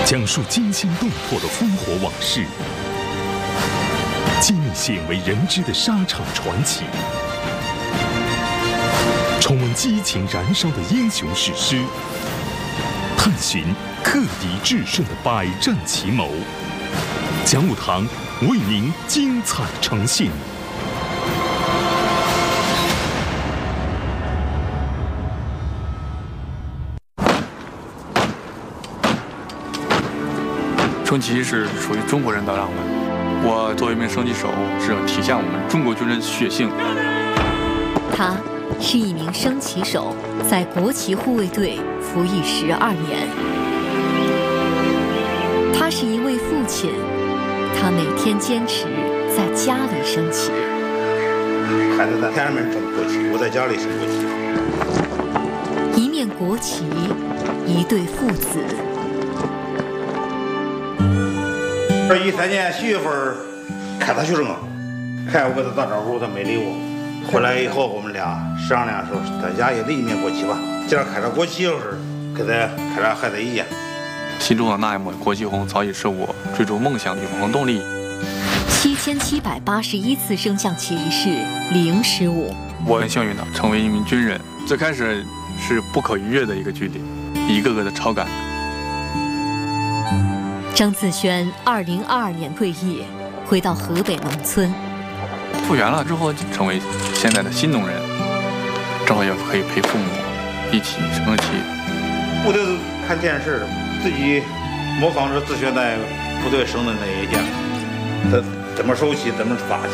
讲述惊心动魄的烽火往事，记录鲜为人知的沙场传奇，重温激情燃烧的英雄史诗，探寻克敌制胜的百战奇谋。讲武堂为您精彩呈现。 升旗是属于中国人的浪漫，我作为一名升旗手，是要体现我们中国军人的血性。 他是一名升旗手，在国旗护卫队服役12年。他是一位父亲，他每天坚持在家里升旗。 孩子在天安门升国旗，我在家里升国旗。一面国旗，一对父子。 2013年7月份开他学生，开我给他打招呼，他没理我。回来以后，我们俩商量说，在家也立一面国旗吧。既然开着国旗，就是给他开着孩子一样。 心中的那一抹国旗红，早已是我追逐梦想的永恒动力。 7781次升降旗仪式0失误。 我很幸运的成为一名军人，最开始是不可逾越的一个距离，一个个的超感。 张自轩2022年退役，回到河北农村。 复员了之后，成为现在的新农人，正好也可以陪父母一起升旗。 部队看电视，自己模仿着自轩在部队升的那一天，他怎么收旗，怎么发旗。